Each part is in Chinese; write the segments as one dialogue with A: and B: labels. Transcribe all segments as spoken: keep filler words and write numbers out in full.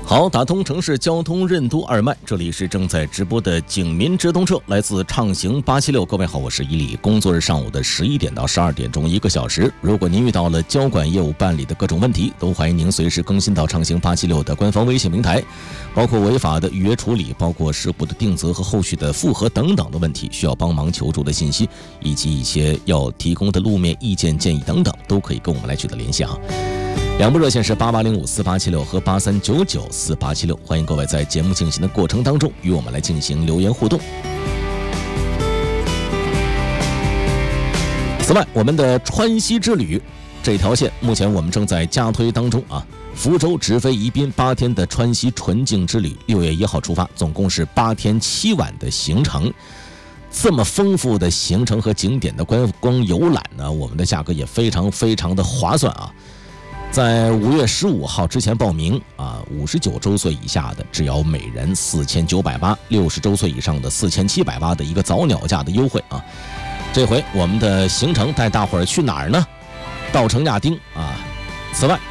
A: 好，打通城市交通任督二脉，这里是正在直播的警民直通车，来自畅行八七六。各位好，我是伊利。工作日上午的十一点到十二点钟，一个小时。如果您遇到了交管业务办理的各种问题，都欢迎您随时更新到畅行八七六的官方微信平台，包括违法的预约处理，包括事故的定责和后续的复核等等的问题，需要帮忙求助的信息，以及一些要提供的路面意见建议等等，都可以跟我们来取得联系啊。两部热线是八八零五四八七六和八三九九四八七六，欢迎各位在节目进行的过程当中与我们来进行留言互动。此外，我们的川西之旅这条线目前我们正在加推当中啊。福州直飞宜宾八天的川西纯净之旅，六月一号出发，总共是八天七晚的行程。这么丰富的行程和景点的观光游览呢，我们的价格也非常非常的划算啊。在五月十五号之前报名啊，五十九周岁以下的只要每人四千九百八，六十周岁以上的四千七百八的一个早鸟价的优惠啊。这回我们的行程带大伙儿去哪儿呢？稻城亚丁啊。此外，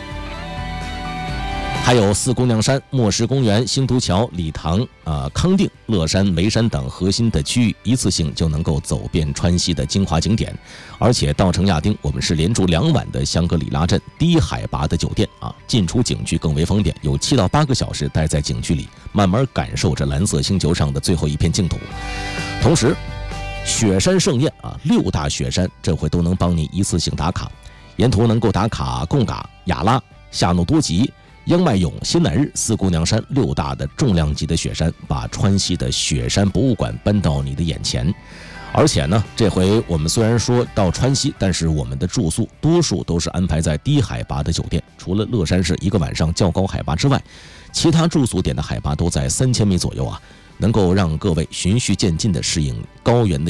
A: 还有四姑娘山、莫石公园、新都桥、理塘、啊康定、乐山、眉山等核心的区域，一次性就能够走遍川西的精华景点。而且稻城亚丁我们是连住两晚的香格里拉镇低海拔的酒店啊，进出景区更为方便，有七到八个小时待在景区里，慢慢感受着蓝色星球上的最后一片净土。同时，雪山盛宴啊，六大雪山这回都能帮你一次性打卡，沿途能够打卡贡嘎、雅拉、夏诺多吉、央麦勇、新乃日、四姑娘山六大的重量级的雪山，把川西的雪山博物馆搬到你的眼前。而且呢，这回我们虽然说到川西，但是我们的住宿多数都是安排在低海拔的酒店，除了乐山市一个晚上较高海拔之外，其他住宿点的海拔都在三千米左右啊，能够让各位循序渐进的适应高原的